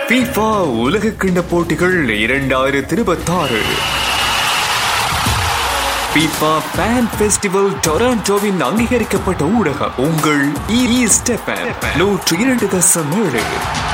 FIFA உலக கிண்ண போட்டிகள் 2026. FIFA Fan Festival டொராண்டோவின் அங்கீகரிக்கப்பட்ட ஊடகம் உங்கள் ESTFM 102.7.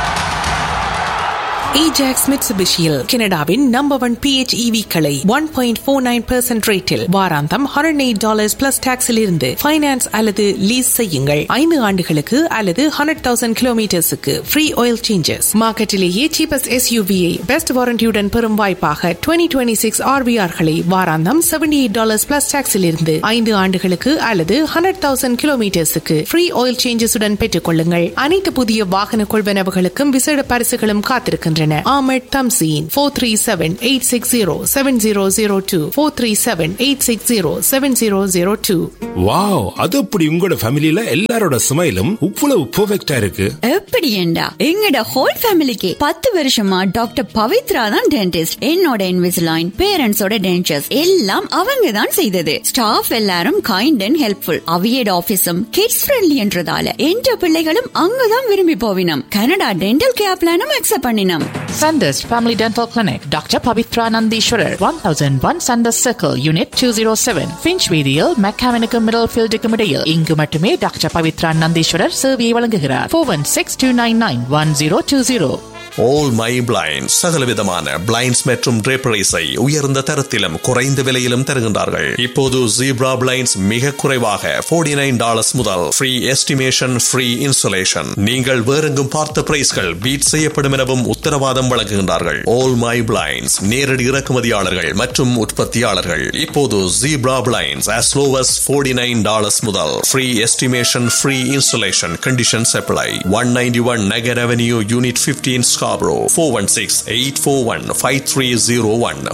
Ajax Mitsubishiயில் கனடாவின் நம்பர் 1 PHEV களை 1.49% ரேட்டில் வாராந்தம் $108 பிளஸ் டாக்ஸில் இருந்து ஃபைனான்ஸ் அல்லது லீஸ் செய்யுங்கள். 5 ஆண்டுகளுக்கு அல்லது 100,000 கிலோமீட்டர்ஸுக்கு free oil changes. மார்க்கெட்டிலேயே cheapest SUV-ஐ best வாரண்டியுடன் பெறும் வாய்ப்பாக 2026 RVR-களை வாராந்தம் $78 பிளஸ் டாக்ஸில் இருந்து 5 ஆண்டுகளுக்கு அல்லது 100,000 கிலோமீட்டர்ஸுக்கு ஃப்ரீ ஆயில் சேஞ்சஸுடன் பெற்றுக் கொள்ளுங்கள். அனைத்து புதிய வாகன கொள்வனவுகளுக்கும் விசேட பரிசுகளும் காத்திருக்கின்றன. Ahmed Tamzeen 437-860-7002 437-860-7002. வாவ், அது அப்படி உங்களோட ஃபேமிலில எல்லாரோட ஸ்மைலும் இவ்வளவு பெர்ஃபெக்ட்டா இருக்கு. எப்படி ஏண்டா எங்கட ஹோல் ஃபேமிலிக்கு 10 வருஷமா டாக்டர் பவித்ரா தான் டென்டிஸ்ட். என்னோட இன்விசிலைன், பேரண்ட்ஸோட டென்டர்ஸ் எல்லாம் அவங்க தான் செய்தது. ஸ்டாஃப் எல்லாரும் kind and helpful. அவியட் ஆபீஸும் kids friendly என்றதால என்ற பிள்ளைகளும் அங்கதான் விரும்பி போவினம். கனடா டென்டல் கேர் பிளானும் அக்செப்ட் பண்ணினோம். Sanders Family Dental Clinic, Dr. Pavitra Nandishwarar, 1001 Sanders Circle, Unit 207, Finchweedial, McCavinicum Middlefield Decumidale. இங்கு மட்டுமே டாக்டர் பவித்ரா நந்தீஸ்வரர் சேவையை வழங்குகிறார். 416-299-1020. All My Blinds சகலவிதமான பிளைண்ட்ஸ் மற்றும் draperies-ஐ உயர்ந்த தரத்திலும் குறைந்த விலையிலும் தருகின்றார்கள். இப்போது Zebra Blinds மிக குறைவாக $49 முதல் ஃப்ரீ எஸ்டிமேஷன், ஃப்ரீ இன்ஸ்டாலேஷன். நீங்கள் வேறெங்கும் பார்த்த பிரைஸ்கள் பீட் செய்யப்படும் எனவும் உத்தரவாதம் வழங்குகின்றார்கள். All My Blinds நேரடி இறக்குமதியாளர்கள் மற்றும் உற்பத்தியாளர்கள். இப்போது Zebra Blinds as low as $49 முதல் free estimation, free installation. Conditions apply. 191 Nagar Avenue, Unit 15, Scarborough. 416-841-5301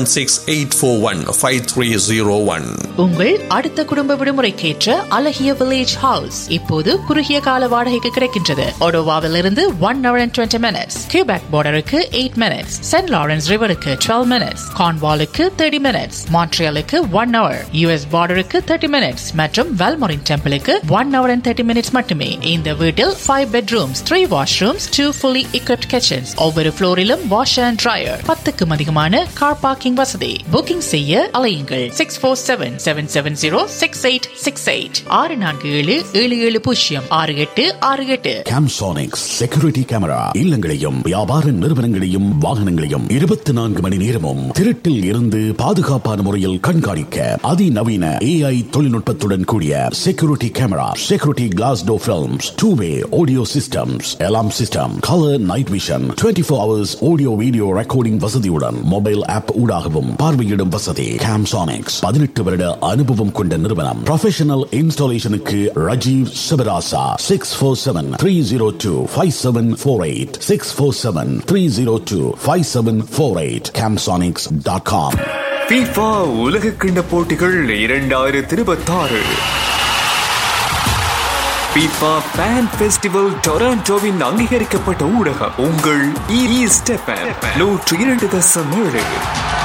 416-841-5301. உங்கள் அடுத்த குடும்ப விடுமுறைக்கேற்ற அழகிய வில்லேஜ் ஹவுஸ் இப்போது குறுகிய கால வாடகைக்கு கிடைக்கின்றது. ஒடோவாவில் இருந்து 1 hour and 20 minutes, Quebec பார்டருக்கு 8 minutes, send Lawrence ரிவருக்கு 12 minutes, கார்ன்வாலுக்கு 30 minutes, மான்ட்ரியாலுக்கு 1 hour, US பார்டருக்கு 30 minutes மற்றும் வெல்மோரின் டெம்பிளுக்கு 1 hour and 30 minutes மட்டுமே. இந்த வீட்டில் 5 bedrooms, 3 washrooms, 2 fully equipped kitchens. ஒவ்வொரு ஃப்ளோரிலும் வாஷ் அண்ட் ட்ரையர். 10க்கும் அதிகமான கார் பார்க்கிங் வசதி. புக்கிங் செய்ய அலையுங்கள் 647-770-6868 647-7768. Camsonics செக்யூரிட்டி கேமரா இல்லங்களையும் வியாபார நிறுவனங்களையும் வாகனங்களையும் 24 மணி நேரமும் திருட்டில் இருந்து பாதுகாப்பான முறையில் கண்காணிக்க அதிநவீன AI தொழில்நுட்பத்துடன் கூடிய security camera, security class door films, 2-way audio systems, alarm system, colour night vision, 24 hours audio video recording வசதியுடன் மொபைல் ஆப் ஊடாகவும் பார்வையிடும் வசதி. Camsonics 18 வருட அனுபவம் கொண்ட நிறுவனம். Professional இன்ஸ்டாலேஷனுக்கு Rajeev Sivarasa 647-302-5748 647-302-5748 Camsonics.com. FIFA உலக கிண்ண போட்டிகள் 2026. FIFA Fan Festival டொராண்டோவின் அங்கீகரிக்கப்பட்ட ஊடகம் உங்கள் ESTFM 102.7.